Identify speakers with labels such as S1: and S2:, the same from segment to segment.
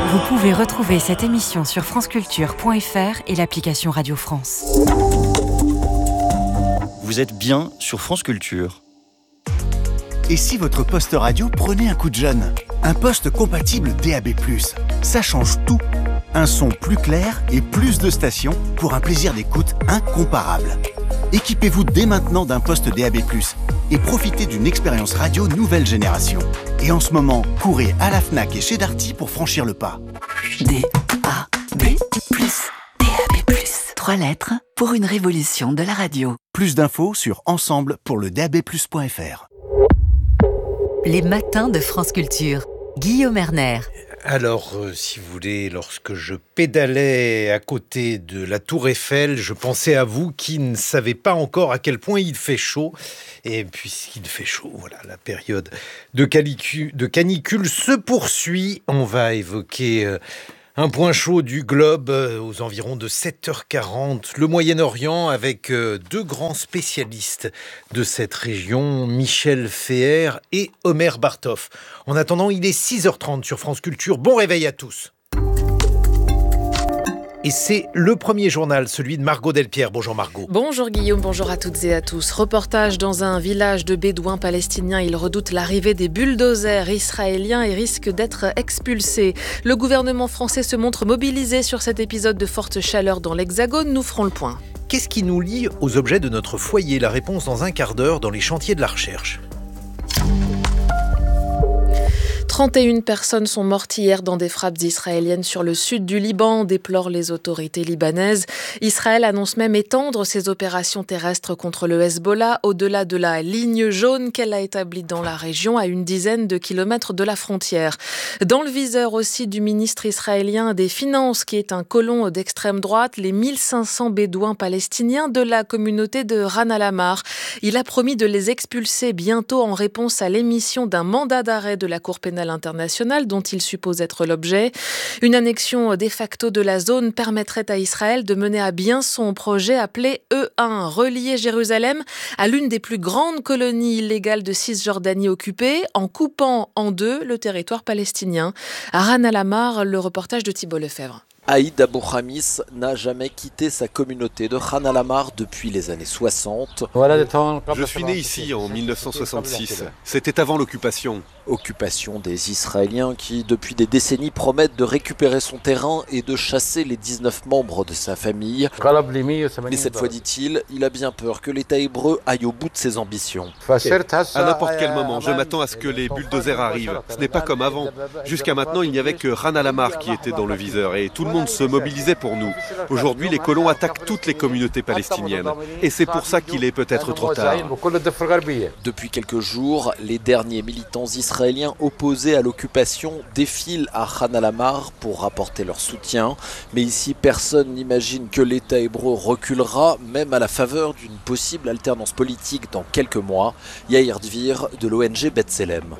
S1: Vous pouvez retrouver cette émission sur franceculture.fr et l'application Radio France.
S2: Vous êtes bien sur France Culture.
S3: Et si votre poste radio prenait un coup de jeune ? Un poste compatible DAB+. Ça change tout. Un son plus clair et plus de stations pour un plaisir d'écoute incomparable. Équipez-vous dès maintenant d'un poste DAB+, et profitez d'une expérience radio nouvelle génération. Et en ce moment, courez à la Fnac et chez Darty pour franchir le pas.
S4: DAB+. DAB+. 3 lettres pour une révolution de la radio.
S3: Plus d'infos sur ensemble pour le dabplus.fr.
S1: Les matins de France Culture. Guillaume Erner.
S5: Alors, si vous voulez, lorsque je pédalais à côté de la Tour Eiffel, je pensais à vous qui ne savez pas encore à quel point il fait chaud. Et puisqu'il fait chaud, voilà, la période de canicule se poursuit. On va évoquer un point chaud du globe aux environs de 7h40, le Moyen-Orient, avec deux grands spécialistes de cette région, Michel Feher et Omer Bartov. En attendant, il est 6h30 sur France Culture. Bon réveil à tous. Et c'est le premier journal, celui de Margot Delpierre. Bonjour Margot.
S6: Bonjour Guillaume, bonjour à toutes et à tous. Reportage dans un village de Bédouins palestiniens. Ils redoutent l'arrivée des bulldozers israéliens et risquent d'être expulsés. Le gouvernement français se montre mobilisé sur cet épisode de forte chaleur dans l'Hexagone. Nous ferons le point.
S5: Qu'est-ce qui nous lie aux objets de notre foyer ? La réponse dans un quart d'heure dans les chantiers de la recherche.
S6: 31 personnes sont mortes hier dans des frappes israéliennes sur le sud du Liban, déplorent les autorités libanaises. Israël annonce même étendre ses opérations terrestres contre le Hezbollah au-delà de la ligne jaune qu'elle a établie dans la région à une dizaine de kilomètres de la frontière. Dans le viseur aussi du ministre israélien des Finances, qui est un colon d'extrême droite, les 1500 bédouins palestiniens de la communauté de Ran al-Amar. Il a promis de les expulser bientôt en réponse à l'émission d'un mandat d'arrêt de la Cour pénale internationale dont il suppose être l'objet. Une annexion de facto de la zone permettrait à Israël de mener à bien son projet appelé E1, relier Jérusalem à l'une des plus grandes colonies illégales de Cisjordanie occupée, en coupant en deux le territoire palestinien. À Ran al-Amar, le reportage de Thibault Lefebvre.
S7: Aïd Abou Khamis n'a jamais quitté sa communauté de Ran al-Amar depuis les années 60.
S8: Je suis né ici en 1966. C'était avant l'occupation.
S7: Occupation des Israéliens qui, depuis des décennies, promettent de récupérer son terrain et de chasser les 19 membres de sa famille. Mais cette fois, dit-il, il a bien peur que l'État hébreu aille au bout de ses ambitions.
S8: À n'importe quel moment, je m'attends à ce que les bulldozers arrivent. Ce n'est pas comme avant. Jusqu'à maintenant, il n'y avait que Ran al-Amar qui était dans le viseur et tout le monde se mobilisait pour nous. Aujourd'hui, les colons attaquent toutes les communautés palestiniennes. Et c'est pour ça qu'il est peut-être trop tard.
S7: Depuis quelques jours, les derniers militants israéliens opposés à l'occupation défilent à Ran al-Amar pour rapporter leur soutien. Mais ici, personne n'imagine que l'État hébreu reculera, même à la faveur d'une possible alternance politique dans quelques mois. Yair Dvir de l'ONG B'Tselem.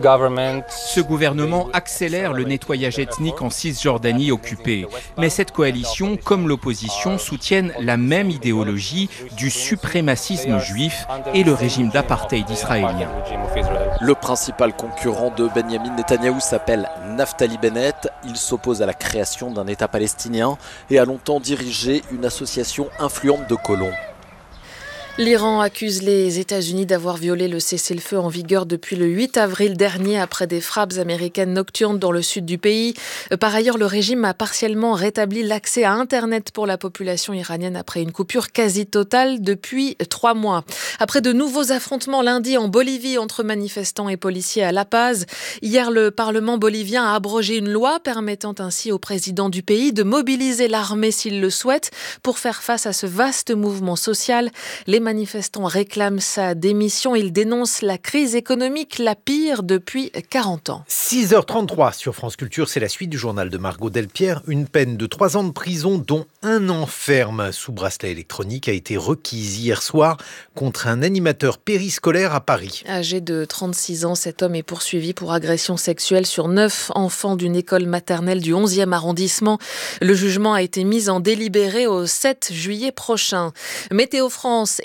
S9: Ce gouvernement accélère le nettoyage ethnique en Cisjordanie occupée. Mais cette coalition, comme l'opposition, soutiennent la même idéologie du suprémacisme juif et le régime d'apartheid israélien.
S7: Le principal concurrent de Benyamin Netanyahou s'appelle Naftali Bennett. Il s'oppose à la création d'un État palestinien et a longtemps dirigé une association influente de colons.
S6: L'Iran accuse les États-Unis d'avoir violé le cessez-le-feu en vigueur depuis le 8 avril dernier après des frappes américaines nocturnes dans le sud du pays. Par ailleurs, le régime a partiellement rétabli l'accès à Internet pour la population iranienne après une coupure quasi totale depuis 3 mois. Après de nouveaux affrontements lundi en Bolivie entre manifestants et policiers à La Paz, hier le Parlement bolivien a abrogé une loi permettant ainsi au président du pays de mobiliser l'armée s'il le souhaite pour faire face à ce vaste mouvement social. Les manifestants réclament sa démission. Ils dénoncent la crise économique la pire depuis 40 ans.
S5: 6h33 sur France Culture, c'est la suite du journal de Margot Delpierre. Une peine de 3 ans de prison, dont 1 an ferme sous bracelet électronique, a été requise hier soir contre un animateur périscolaire à Paris.
S6: Âgé de 36 ans, cet homme est poursuivi pour agression sexuelle sur 9 enfants d'une école maternelle du 11e arrondissement. Le jugement a été mis en délibéré au 7 juillet prochain. Météo France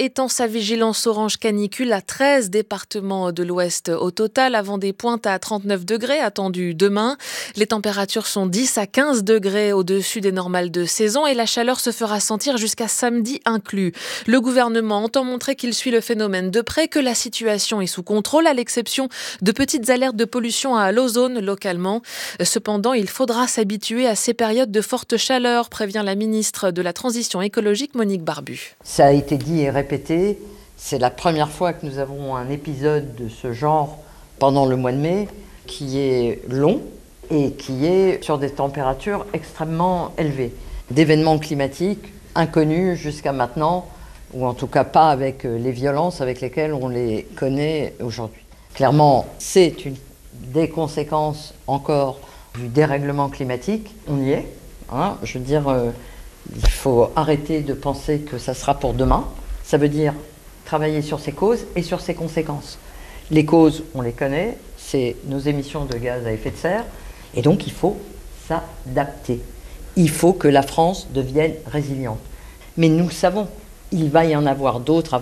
S6: étend sa vigilance orange canicule à 13 départements de l'Ouest au total, avant des pointes à 39 degrés attendues demain. Les températures sont 10 à 15 degrés au-dessus des normales de saison et la chaleur se fera sentir jusqu'à samedi inclus. Le gouvernement entend montrer qu'il suit le phénomène de près, que la situation est sous contrôle, à l'exception de petites alertes de pollution à l'ozone localement. Cependant, il faudra s'habituer à ces périodes de forte chaleur, prévient la ministre de la Transition écologique, Monique Barbu.
S10: Ça a été dit et répété, c'est la première fois que nous avons un épisode de ce genre pendant le mois de mai, qui est long et qui est sur des températures extrêmement élevées. D'événements climatiques inconnus jusqu'à maintenant, ou en tout cas pas avec les violences avec lesquelles on les connaît aujourd'hui. Clairement, c'est une des conséquences encore du dérèglement climatique. On y est. Je veux dire, il faut arrêter de penser que ça sera pour demain. Ça veut dire travailler sur ses causes et sur ses conséquences. Les causes, on les connaît, c'est nos émissions de gaz à effet de serre. Et donc, il faut s'adapter. Il faut que la France devienne résiliente. Mais nous savons, il va y en avoir d'autres avant.